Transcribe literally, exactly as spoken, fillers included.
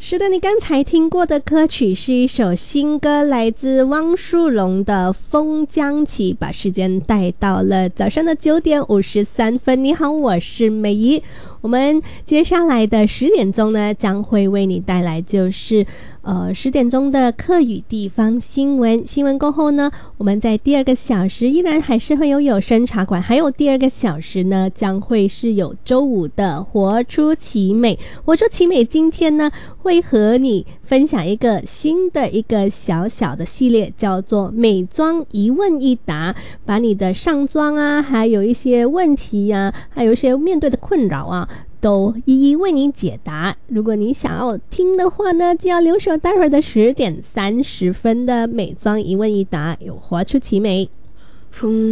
是的，你刚才听过的歌曲是一首新歌，来自汪苏泷的《风将起》，把时间带到了早上的九点五十三分。你好，我是美仪。我们接下来的十点钟呢，将会为你带来就是呃十点钟的客语地方新闻。新闻过后呢，我们在第二个小时依然还是会有有声茶馆，还有第二个小时呢，将会是有周五的活出奇美。活出奇美今天呢，会和你分享一个新的一个小小的系列，叫做美妆一问一答，把你的上妆啊，还有一些问题啊，还有一些面对的困扰啊，都一一为你解答。如果你想要听的话呢，就要留守待会儿的十点三十分的美妆一问一答，有活出奇美。 风